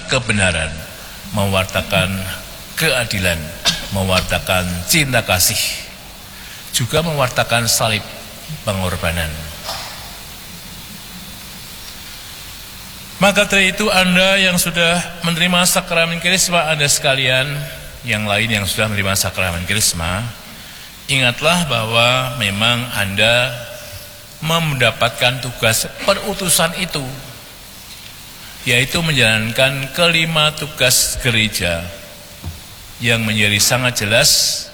kebenaran, mewartakan keadilan, mewartakan cinta kasih, juga mewartakan salib pengorbanan. Maka dari itu Anda yang sudah menerima sakramen Krisma, Anda sekalian yang lain yang sudah menerima sakramen Krisma, ingatlah bahwa memang Anda mendapatkan tugas perutusan itu, yaitu menjalankan kelima tugas gereja yang menjadi sangat jelas,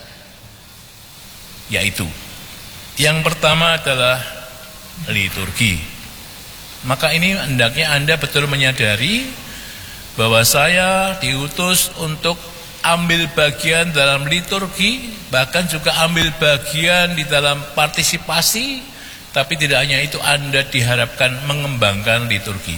yaitu yang pertama adalah liturgi. Maka ini hendaknya Anda betul menyadari bahwa saya diutus untuk ambil bagian dalam liturgi, bahkan juga ambil bagian di dalam partisipasi. Tapi tidak hanya itu, Anda diharapkan mengembangkan liturgi,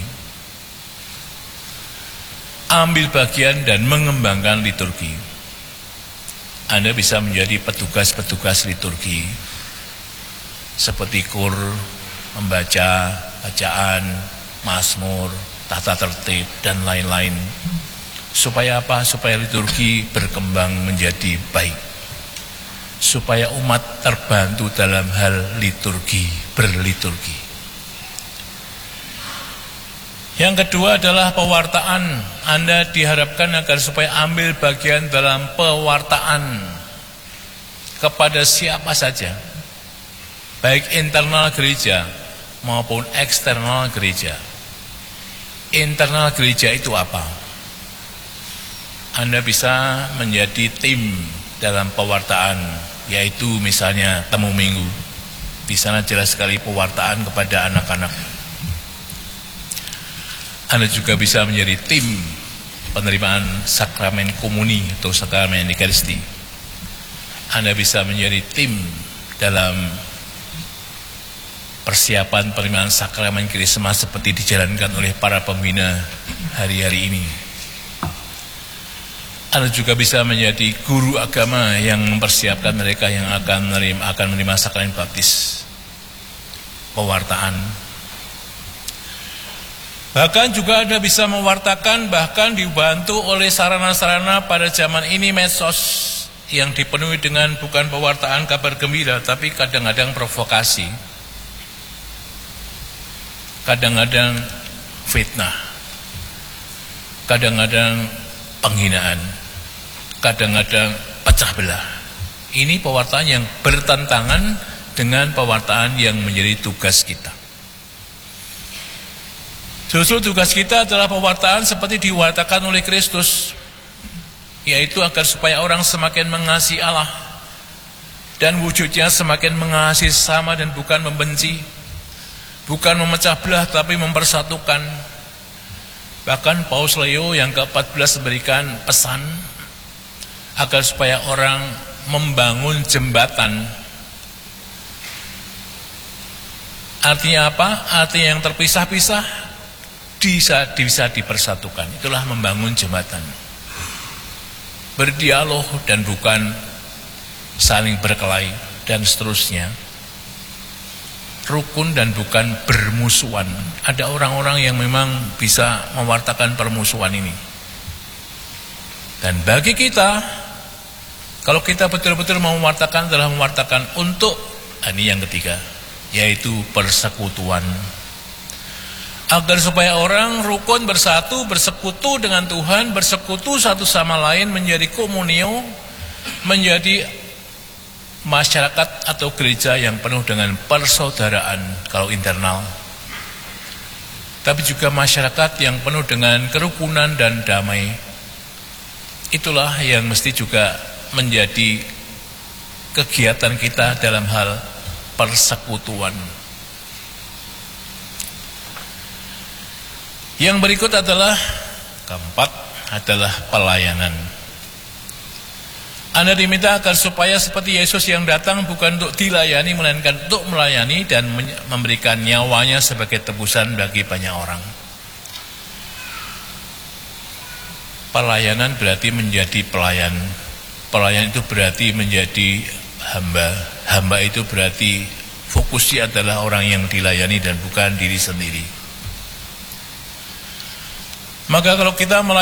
ambil bagian dan mengembangkan liturgi. Anda bisa menjadi petugas-petugas liturgi seperti kur, membaca bacaan, mazmur, tata tertib, dan lain-lain. Supaya apa? Supaya liturgi berkembang menjadi baik, supaya umat terbantu dalam hal liturgi, berliturgi. Yang kedua adalah pewartaan. Anda diharapkan agar supaya ambil bagian dalam pewartaan kepada siapa saja, baik internal gereja maupun eksternal gereja. Internal gereja itu apa? Anda bisa menjadi tim dalam pewartaan, yaitu misalnya temu minggu. Di sana jelas sekali pewartaan kepada anak-anak. Anda juga bisa menjadi tim penerimaan sakramen komuni atau sakramen Ekaristi. Anda bisa menjadi tim dalam persiapan penerimaan sakramen Krisma seperti dijalankan oleh para pembina hari-hari ini. Anda juga bisa menjadi guru agama yang mempersiapkan mereka yang akan menerima sakramen baptis, pewartaan. Bahkan juga Anda bisa mewartakan, bahkan dibantu oleh sarana-sarana pada zaman ini, medsos yang dipenuhi dengan bukan pewartaan kabar gembira, tapi kadang-kadang provokasi, kadang-kadang fitnah, kadang-kadang penghinaan, kadang-kadang pecah belah. Ini pewartaan yang bertentangan dengan pewartaan yang menjadi tugas kita. Justru tugas kita adalah pewartaan seperti diwartakan oleh Kristus, yaitu agar supaya orang semakin mengasihi Allah dan wujudnya semakin mengasihi sesama dan bukan membenci, bukan memecah belah tapi mempersatukan. Bahkan Paus Leo yang ke-14 memberikan pesan agar supaya orang membangun jembatan. Artinya apa? Artinya yang terpisah-pisah bisa dipersatukan. Itulah membangun jembatan. Berdialog dan bukan saling berkelahi dan seterusnya. Rukun dan bukan bermusuhan. Ada orang-orang yang memang bisa mewartakan permusuhan ini. Dan bagi kita, kalau kita betul-betul mau mewartakan, adalah mewartakan untuk, ini yang ketiga, yaitu persekutuan. Agar supaya orang rukun bersatu, bersekutu dengan Tuhan, bersekutu satu sama lain, menjadi komunio, menjadi masyarakat atau gereja yang penuh dengan persaudaraan kalau internal, tapi juga masyarakat yang penuh dengan kerukunan dan damai. Itulah yang mesti juga menjadi kegiatan kita dalam hal persekutuan. Yang berikut adalah, keempat adalah pelayanan. Anda diminta agar supaya seperti Yesus yang datang bukan untuk dilayani, melainkan untuk melayani dan memberikan nyawanya sebagai tebusan bagi banyak orang. Pelayanan berarti menjadi pelayan. Pelayan itu berarti menjadi hamba. Hamba itu berarti fokusnya adalah orang yang dilayani dan bukan diri sendiri. Maka kalau kita